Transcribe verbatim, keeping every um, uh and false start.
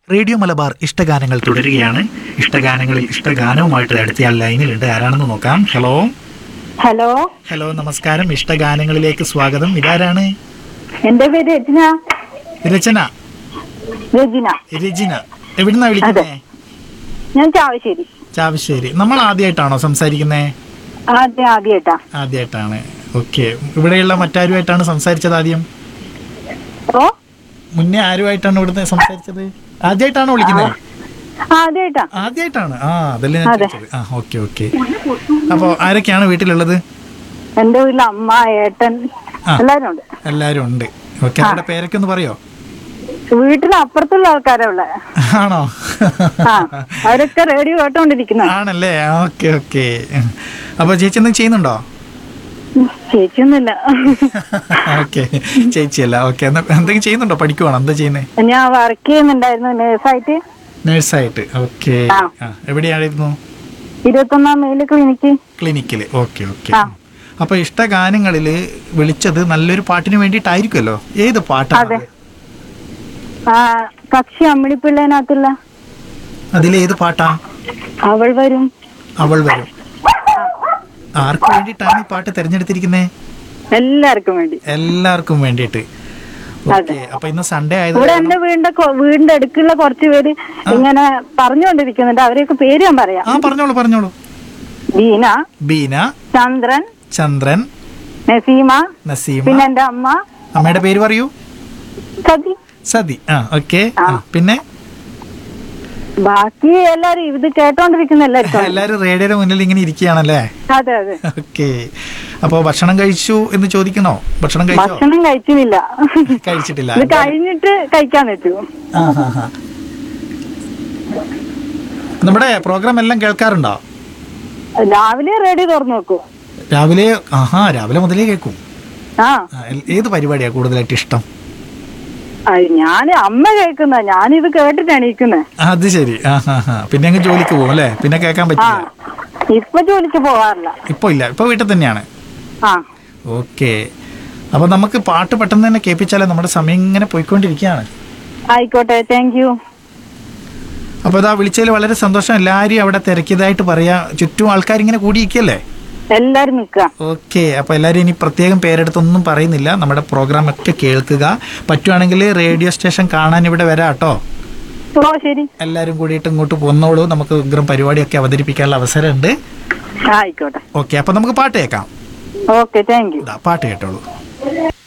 Radio Malabar ഇഷ്ടഗാനങ്ങൾ തുടരുകയാണ്. ഇഷ്ടഗാനങ്ങളിൽ ഇഷ്ടഗാനവുമായിട്ട് അടുത്തയാൾ ലൈനിലുണ്ട്. ആരാണെന്ന് നോക്കാം. ഹലോ ഹലോ ഹലോ നമസ്കാരം. ഇഷ്ടഗാനങ്ങളിലേക്ക് സ്വാഗതം. ഇതാരാണ്? എന്റെ പേര് രചന. രചന. രചന രചന എവിടുന്നാ വിളിക്കുന്നേ? ഞാൻ ചാവശ്ശേരി. ചാവശ്ശേരി. നമ്മൾ ആദ്യമായിട്ടാണോ സംസാരിക്കുന്നേ? ആദ്യം ആദ്യമായിട്ടാ. ആദ്യമായിട്ടാണ്. ഓക്കെ. ഇവിടെയുള്ള മറ്റാരുമായിട്ടാണ് സംസാരിച്ചത് ആദ്യം? ഓ മുന്നേ ആരുമായിട്ടാണ് ഇവിടുന്ന് സംസാരിച്ചത്? ആദ്യമായിട്ടാണോ വിളിക്കുന്നത്? ആദ്യമായിട്ടാ. ആദ്യമായിട്ടാണ്. ആ അതല്ലേ ഞാൻ ചോദിച്ചത്. ആ ഓക്കെ ഓക്കെ. അപ്പോ ആരൊക്കെയാണ് വീട്ടിലുള്ളത്? എന്റെ വീട്ടിൽ അമ്മ, ഏട്ടൻ, എല്ലാരും ഉണ്ട്. എല്ലാരും ഉണ്ട്. ഓക്കെ. അവരുടെ പേരൊക്കെ ഒന്ന് പറയോ? വീട്ടിൽ അപ്പുറത്തുള്ള ആൾക്കാരാ ഉള്ള. ആണോ? അവരൊക്കെ റേഡിയോ കേട്ടോണ്ടിരിക്കുന്ന. ആണല്ലേ? Okay okay. അപ്പൊ ചേച്ചി എന്തെങ്കിലും ചെയ്യുന്നുണ്ടോ? ചേച്ചിയൊന്നുമില്ല. ഓക്കെ. ചേച്ചിയല്ല. ഓക്കെ. എന്തെങ്കിലും ചെയ്യുന്നുണ്ടോ? പഠിക്കുവാണോ? എന്താ ചെയ്യുന്നേ? ഞാൻ വർക്ക് ചെയ്യുന്നുണ്ടായിരുന്നു നേഴ്സായിട്ട്. നേഴ്സായിട്ട്. ഓക്കെ. എവിടെയായിരുന്നു? ഇരുപത്തൊന്നാം മെയില് ക്ലിനിക്ക്. ക്ലിനിക്കില്. Okay okay. അപ്പൊ ഇഷ്ടഗാനങ്ങളില് വിളിച്ചത് നല്ലൊരു പാട്ടിന് വേണ്ടിയിട്ടായിരിക്കുമല്ലോ. ഏത് പാട്ടാണ്? കക്ഷി അമ്മിണിപ്പിള്ളേനകത്തുള്ള. അതിലേത് പാട്ടാ? അവൾ വരും. അവൾ വരും. ആർക്ക് വേണ്ടിയിട്ടാണ് ഈ പാട്ട് തിരഞ്ഞെടുത്തിരിക്കുന്നത്? എല്ലാവർക്കും വേണ്ടി. എല്ലാവർക്കും വേണ്ടിയിട്ട്. അപ്പൊ ഇന്ന് സൺഡേ ആയത് എന്റെ വീടിന്റെ വീടിന്റെ അടുക്കുള്ള കുറച്ച് പേര് ഇങ്ങനെ പറഞ്ഞുകൊണ്ടിരിക്കുന്നുണ്ട്. അവരെയൊക്കെ പേര് ഞാൻ പറയാം. ആ പറഞ്ഞോളൂ പറഞ്ഞോളൂ. ബീന, ബീന, ചന്ദ്രൻ, ചന്ദ്രൻ, നസീമ, നസീമ, പിന്നെ എന്റെ അമ്മ. അമ്മയുടെ പേര് പറയൂ. സതി. സതി. ആ ഓക്കെ. പിന്നെ ബാക്കി എല്ലാരും ഇത് കേട്ടോണ്ടിരിക്കുന്ന എല്ലാരും എല്ലാരും റേഡിയോയുടെ മുന്നിൽ ഇങ്ങനെ ഇരിക്കുകയാണല്ലേ? അതെ അതെ. ഓക്കെ. അപ്പൊ ഭക്ഷണം കഴിച്ചു എന്ന് ചോദിക്കണോ? ഭക്ഷണം കഴിച്ചോ? ഭക്ഷണം കഴിച്ചില്ല. കഴിച്ചിട്ടില്ല. ഇത് കഴിഞ്ഞിട്ട് കഴിക്കാൻ പറ്റൂ. നമ്മുടെ പ്രോഗ്രാം എല്ലാം കേൾക്കാറുണ്ടോ? രാവിലെ റേഡിയോ തുറന്നു നോക്കൂ. രാവിലെ? ആഹാ. രാവിലെ മുതലേ കേൾക്കും. ആ. ഏത് പരിപാടിയാ കൂടുതലായിട്ട് ഇഷ്ടം? ഞാൻ അമ്മ കേൾക്കുന്ന, ഞാനിത് കേട്ടിട്ട് എണീക്കുന്നത്. അത് ശരി. പിന്നെ അങ്ങ് ജോലിക്ക് പോകും അല്ലേ? പിന്നെ കേൾക്കാൻ പറ്റില്ല. ഇപ്പൊ ജോലിക്ക് പോവാറില്ല. ഇപ്പൊ ഇല്ല. ഇപ്പൊ വീട്ടിൽ തന്നെയാണ്. ഓക്കെ. അപ്പൊ നമുക്ക് പാട്ട് പെട്ടെന്ന് തന്നെ കേൾപ്പിച്ചാലേ? നമ്മുടെ സമയം ഇങ്ങനെ പോയിക്കൊണ്ടിരിക്കുകയാണ്. ആയിക്കോട്ടെ. Thank you. അപ്പൊ ഇതാ വിളിച്ചതിൽ വളരെ സന്തോഷം. എല്ലാരും അവിടെ തിരക്കിയതായിട്ട് പറയാ. ചുറ്റും ആൾക്കാർ ഇങ്ങനെ കൂടിയിരിക്കല്ലേ? എല്ലാരും നിൽക്കുക. ഓക്കെ. അപ്പൊ എല്ലാരും ഇനി പ്രത്യേകം പേരെടുത്തൊന്നും പറയുന്നില്ല. നമ്മുടെ പ്രോഗ്രാം ഒക്കെ കേൾക്കുക. പറ്റുവാണെങ്കിൽ റേഡിയോ സ്റ്റേഷൻ കാണാൻ ഇവിടെ വരാം കേട്ടോ. ശരി. എല്ലാരും കൂടിയിട്ട് ഇങ്ങോട്ട് പോന്നോളൂ. നമുക്ക് ഉഗ്രം പരിപാടിയൊക്കെ അവതരിപ്പിക്കാനുള്ള അവസരമുണ്ട്. ആയിക്കോട്ടെ. ഓക്കെ. അപ്പൊ നമുക്ക് പാട്ട് കേൾക്കാം. ഓക്കെ. Thank you. പാട്ട് കേട്ടോളൂ.